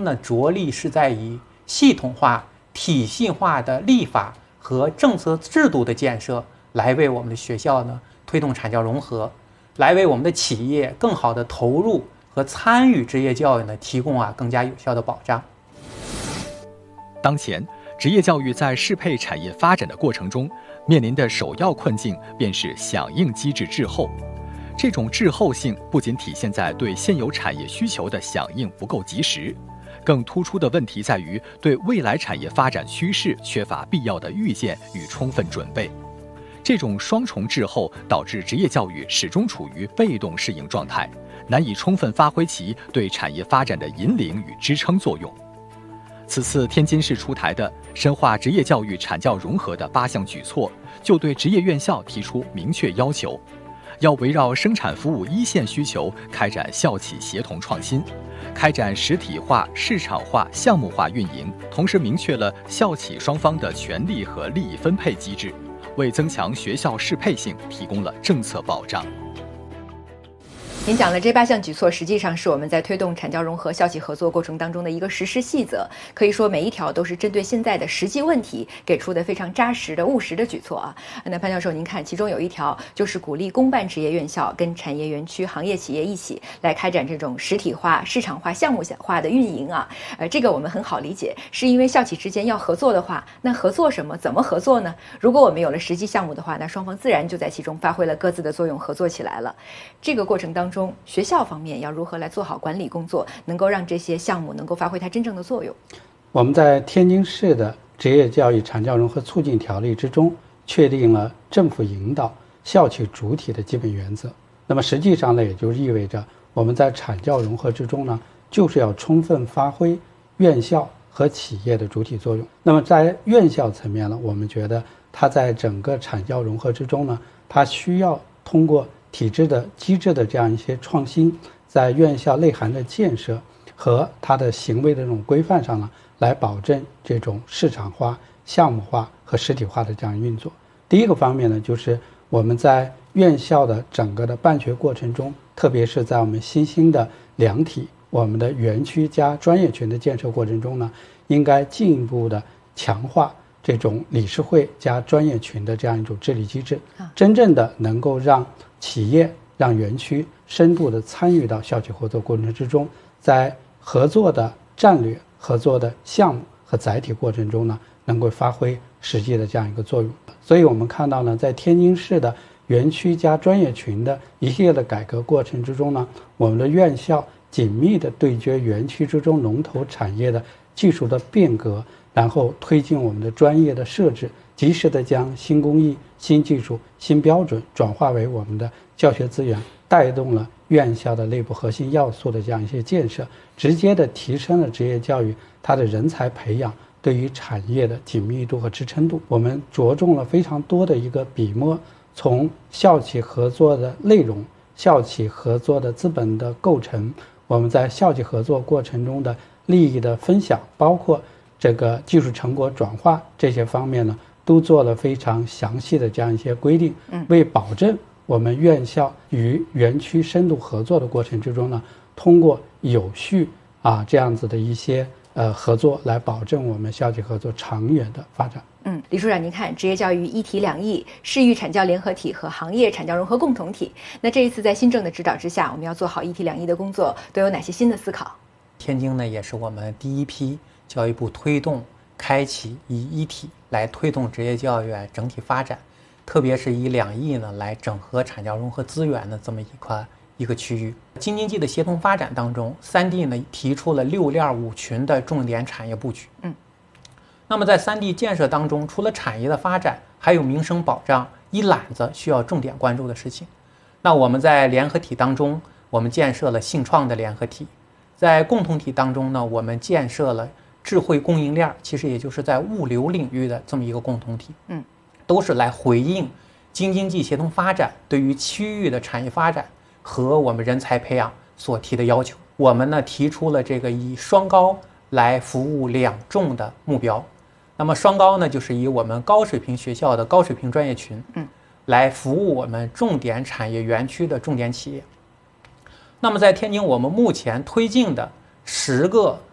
呢着力是在以系统化、体系化的立法和政策制度的建设，来为我们的学校呢推动产教融合，来为我们的企业更好的投入和参与职业教育呢提供更加有效的保障。 当前，职业教育在适配产业发展的过程中，面临的首要困境便是响应机制滞后。这种滞后性不仅体现在对现有产业需求的响应不够及时，更突出的问题在于对未来产业发展趋势缺乏必要的预见与充分准备。这种双重滞后导致职业教育始终处于被动适应状态，难以充分发挥其对产业发展的引领与支撑作用。此次天津市出台的深化职业教育产教融合的8项举措，就对职业院校提出明确要求，要围绕生产服务一线需求开展校企协同创新，开展实体化、市场化、项目化运营，同时明确了校企双方的权利和利益分配机制，为增强学校适配性提供了政策保障。 您讲的这8项举措，实际上是我们在推动产教融合、校企合作过程当中的一个实施细则，可以说每一条都是针对现在的实际问题给出的非常扎实的务实的举措啊。那潘教授，您看，其中有一条就是鼓励公办职业院校跟产业园区、行业企业一起来开展这种实体化、市场化、项目化的运营啊。这个我们很好理解，是因为校企之间要合作的话，那合作什么？怎么合作呢？如果我们有了实际项目的话，那双方自然就在其中发挥了各自的作用，合作起来了。这个过程当中，学校方面要如何来做好管理工作，能够让这些项目能够发挥它真正的作用？ 我们在天津市的职业教育产教融合促进条例之中，确定了政府引导、校企主体的基本原则。那么实际上呢，也就意味着我们在产教融合之中呢，就是要充分发挥院校和企业的主体作用。那么在院校层面呢，我们觉得它在整个产教融合之中呢，它需要通过体制的机制的这样一些创新，在院校内涵的建设和它的行为的这种规范上呢，来保证这种市场化、项目化和实体化的这样运作。第一个方面呢，就是我们在院校的整个的办学过程中，特别是在我们新兴的2体我们的园区加专业群的建设过程中呢，应该进一步的强化这种理事会加专业群的这样一种治理机制，真正的能够让企业、让园区深度的参与到校企合作过程之中，在合作的战略、合作的项目和载体过程中呢，能够发挥实际的这样一个作用。所以我们看到呢，在天津市的园区加专业群的一系列的改革过程之中呢，我们的院校紧密的对接园区之中龙头产业的技术的变革，然后推进我们的专业的设置，及时的将新工艺、新技术、新标准转化为我们的教学资源，带动了院校的内部核心要素的这样一些建设，直接的提升了职业教育它的人才培养对于产业的紧密度和支撑度。我们着重了非常多的一个笔墨，从校企合作的内容、校企合作的资本的构成，我们在校企合作过程中的利益的分享，包括这个技术成果转化这些方面呢，都做了非常详细的这样一些规定，为保证我们院校与园区深度合作的过程之中呢，通过有序这样子的一些合作，来保证我们校企合作长远的发展。 李处长，您看，职业教育一体两翼、市域产教联合体和行业产教融合共同体，那这一次在新政的指导之下，我们要做好一体两翼的工作，都有哪些新的思考？ 天津呢，也是我们第一批教育部推动开启以一体来推动职业教育整体发展，特别是以2翼呢来整合产教融合资源的这么一个区域。京津冀的协同发展当中，3D 呢提出了6链5群的重点产业布局。那么在3D 建设当中，除了产业的发展，还有民生保障一揽子需要重点关注的事情。那我们在联合体当中，我们建设了信创的联合体；在共同体当中呢，我们建设了智慧供应链，其实也就是在物流领域的这么一个共同体。都是来回应京津冀协同发展对于区域的产业发展和我们人才培养所提的要求。我们呢提出了这个以双高来服务2重的目标。那么双高呢，就是以我们高水平学校的高水平专业群，来服务我们重点产业园区的重点企业。那么在天津，我们目前推进的10个